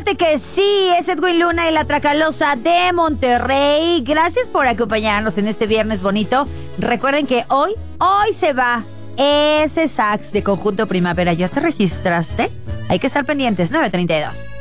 Fíjate que sí, es Edwin Luna y la Tracalosa de Monterrey. Gracias por acompañarnos en este viernes bonito. Recuerden que hoy se va ese sax de Conjunto Primavera. ¿Ya te registraste? Hay que estar pendientes, 9:32.